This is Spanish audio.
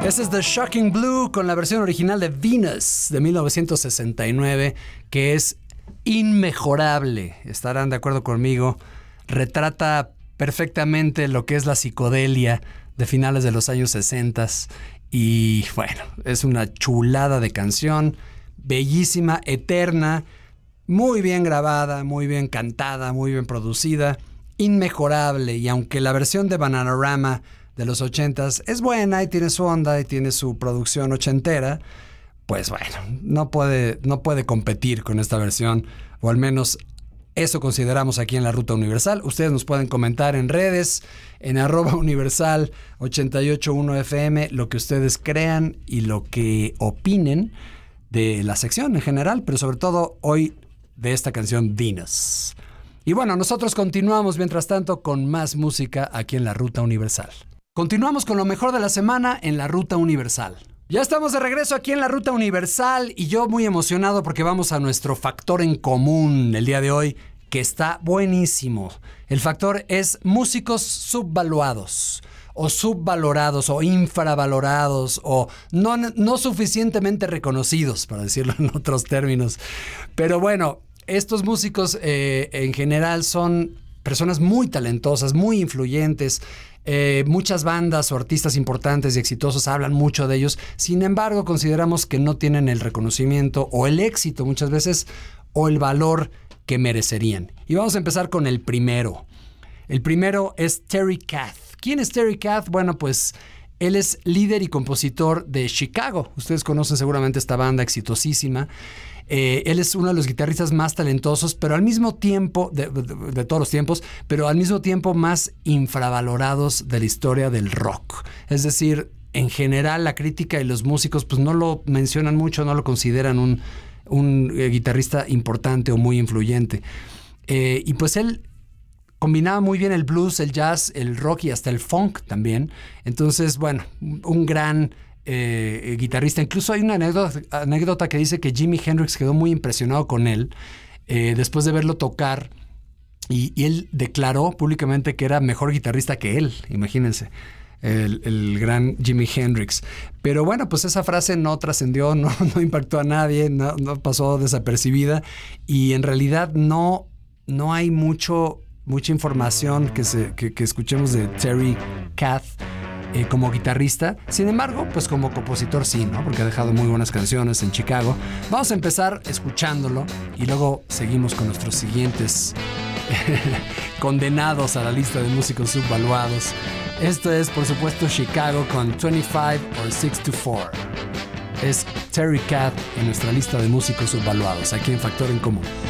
Ese es The Shocking Blue con la versión original de Venus de 1969, que es inmejorable. Estarán de acuerdo conmigo. Retrata perfectamente lo que es la psicodelia de finales de los años 60 y bueno, es una chulada de canción, bellísima, eterna, muy bien grabada, muy bien cantada, muy bien producida, inmejorable. Y aunque la versión de Bananarama de los 80s es buena y tiene su onda y tiene su producción ochentera, pues bueno, no puede competir con esta versión, o al menos eso consideramos aquí en La Ruta Universal. Ustedes nos pueden comentar en redes, en @universal881fm, lo que ustedes crean y lo que opinen de la sección en general, pero sobre todo hoy de esta canción Venus. Y bueno, nosotros continuamos mientras tanto con más música aquí en La Ruta Universal. Continuamos con lo mejor de la semana en La Ruta Universal. Ya estamos de regreso aquí en La Ruta Universal y yo muy emocionado porque vamos a nuestro factor en común el día de hoy, que está buenísimo. El factor es músicos subvaluados o subvalorados o infravalorados o no suficientemente reconocidos, para decirlo en otros términos. Pero bueno, estos músicos en general son personas muy talentosas, muy influyentes. Muchas bandas o artistas importantes y exitosos hablan mucho de ellos. Sin embargo, consideramos que no tienen el reconocimiento o el éxito muchas veces o el valor que merecerían. Y vamos a empezar con el primero. El primero es Terry Kath. ¿Quién es Terry Kath? Bueno, pues él es líder y compositor de Chicago. Ustedes conocen seguramente esta banda exitosísima. Él es uno de los guitarristas más talentosos, pero al mismo tiempo, de todos los tiempos, pero al mismo tiempo más infravalorados de la historia del rock. Es decir, en general la crítica y los músicos pues no lo mencionan mucho, no lo consideran un guitarrista importante o muy influyente. Y pues él combinaba muy bien el blues, el jazz, el rock y hasta el funk también. Entonces, bueno, un gran guitarrista. Incluso hay una anécdota que dice que Jimi Hendrix quedó muy impresionado con él después de verlo tocar y él declaró públicamente que era mejor guitarrista que él, imagínense, el gran Jimi Hendrix. Pero bueno, pues esa frase no trascendió, no impactó a nadie, no pasó desapercibida y en realidad no hay mucha información que escuchemos de Terry Kath como guitarrista. Sin embargo, pues como compositor sí, ¿no? Porque ha dejado muy buenas canciones en Chicago. Vamos a empezar escuchándolo y luego seguimos con nuestros siguientes condenados a la lista de músicos subvaluados. Esto es, por supuesto, Chicago con 25 or 6 to 4. Es Terry Kath en nuestra lista de músicos subvaluados, aquí en Factor en Común.